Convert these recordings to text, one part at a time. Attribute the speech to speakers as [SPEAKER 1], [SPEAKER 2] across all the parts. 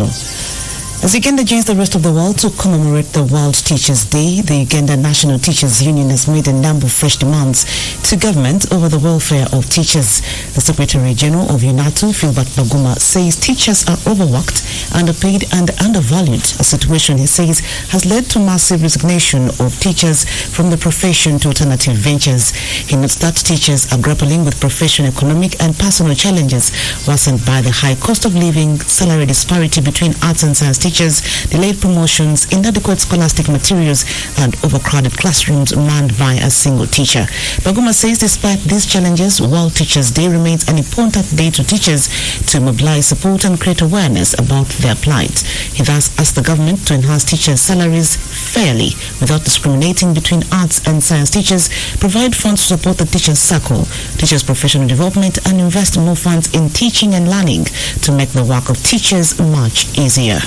[SPEAKER 1] tomorrow. As Uganda joins the rest of the world to commemorate the World Teachers' Day, the Uganda National Teachers Union has made a number of fresh demands to government over the welfare of teachers. The Secretary General of UNATU, Philbert Baguma, says teachers are overworked, underpaid and undervalued, a situation he says has led to massive resignation of teachers from the profession to alternative ventures. He notes that teachers are grappling with professional, economic and personal challenges worsened by the high cost of living, salary disparity between arts and science teachers, delayed promotions, inadequate scholastic materials, and overcrowded classrooms manned by a single teacher. Baguma says despite these challenges, World Teachers' Day remains an important day to teachers to mobilize support and create awareness about their plight. He thus asked the government to enhance teachers' salaries fairly without discriminating between arts and science teachers, provide funds to support the teachers' circle, teachers' professional development, and invest more funds in teaching and learning to make the work of teachers much easier.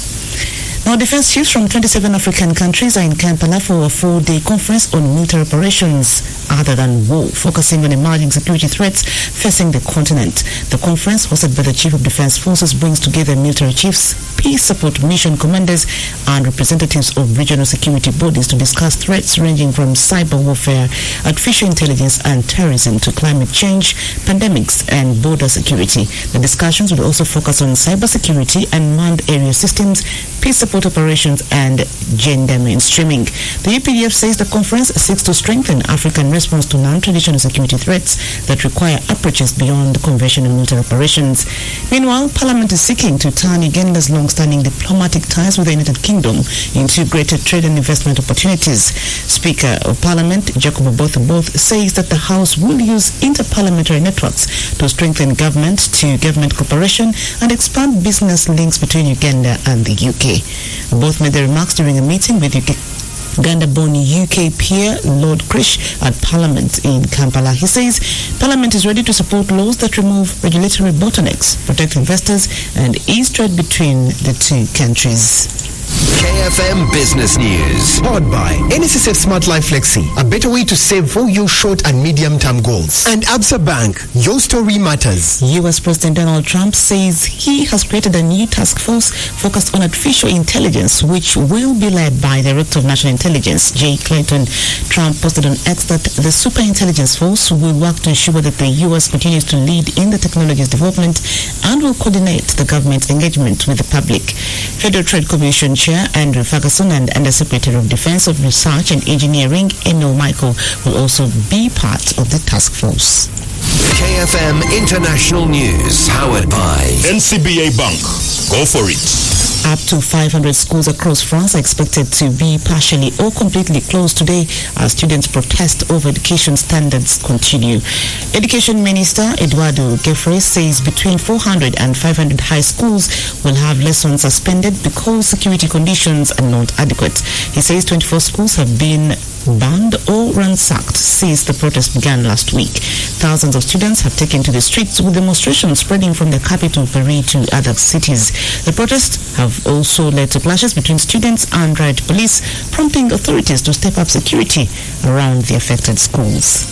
[SPEAKER 1] Now, defense chiefs from 27 African countries are in Kampala for a 4-day conference on military operations other than war, focusing on emerging security threats facing the continent. The conference, hosted by the Chief of Defense Forces, brings together military chiefs, peace support mission commanders, and representatives of regional security bodies to discuss threats ranging from cyber warfare, artificial intelligence, and terrorism to climate change, pandemics, and border security. The discussions will also focus on cybersecurity and manned area systems, peace support operations, and gender mainstreaming. The UPDF says the conference seeks to strengthen African response to non-traditional security threats that require approaches beyond conventional military operations. Meanwhile, Parliament is seeking to turn Uganda's long-standing diplomatic ties with the United Kingdom into greater trade and investment opportunities. Speaker of Parliament, Jacob Oboth says that the House will use inter-parliamentary networks to strengthen government-to-government cooperation and expand business links between Uganda and the UK. Both made the remarks during a meeting with Uganda-born UK peer Lord Krish at Parliament in Kampala. He says Parliament is ready to support laws that remove regulatory bottlenecks, protect investors, and ease trade between the two countries.
[SPEAKER 2] KFM Business News.
[SPEAKER 3] Powered by NSSF Smart Life Flexi, a better way to save for your short and medium-term goals. And Absa Bank, your story matters.
[SPEAKER 1] US President Donald Trump says he has created a new task force focused on artificial intelligence, which will be led by Director of National Intelligence, Jay Clayton. Trump posted on X that the Super Intelligence Force will work to ensure that the US continues to lead in the technology's development and will coordinate the government's engagement with the public. Federal Trade Commission Chair Andrew Ferguson and Undersecretary of Defense of Research and Engineering Eno Michael will also be part of the task force.
[SPEAKER 2] KFM International News, powered by
[SPEAKER 4] NCBA Bank. Go for it.
[SPEAKER 1] Up to 500 schools across France are expected to be partially or completely closed today as students protest over education standards continue. Education Minister Eduardo Gefre says between 400 and 500 high schools will have lessons suspended because security conditions are not adequate. He says 24 schools have been banned or ransacked since the protest began last week. Thousands of students have taken to the streets, with demonstrations spreading from the capital Paris to other cities. The protests have also led to clashes between students and riot police, prompting authorities to step up security around the affected schools.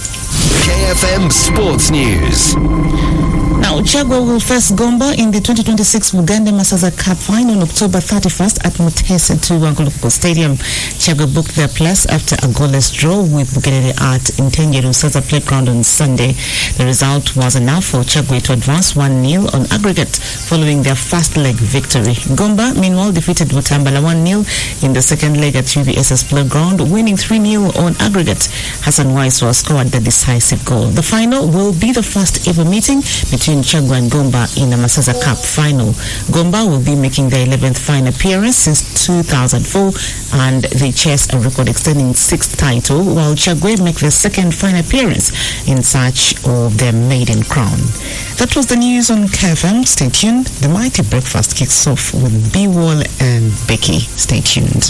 [SPEAKER 2] KFM Sports News.
[SPEAKER 1] Now, Chagwa will face Gomba in the 2026 Buganda Masaza Cup final on October 31st at Mutesa Tuwanguluko Stadium. Chagwa booked their place after a goalless draw with Bugerere at Intenjeru Saza Playground on Sunday. The result was enough for Chagwa to advance 1-0 on aggregate following their first leg victory. Gomba, meanwhile, defeated Butambala 1-0 in the second leg at UBSS Playground, winning 3-0 on aggregate. Hassan Waiswa scored the decisive goal. The final will be the first ever meeting between Chagwa and Gomba in the Masaza Cup final. Gomba will be making their 11th final appearance since 2004 and they chase a record extending 6th title, while Chagwa make their second final appearance in search of their maiden crown. That was the news on KFM. Stay tuned. The Mighty Breakfast kicks off with B-Wall and Becky. Stay tuned.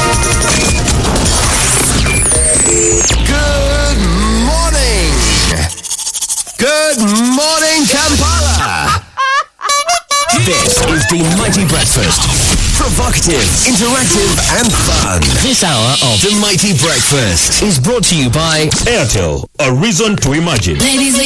[SPEAKER 2] Good morning. Good morning, Kampala. This is the Mighty Breakfast. Provocative, interactive, and fun. This hour of the Mighty Breakfast is brought to you by
[SPEAKER 4] Airtel, a reason to imagine.
[SPEAKER 5] Ladies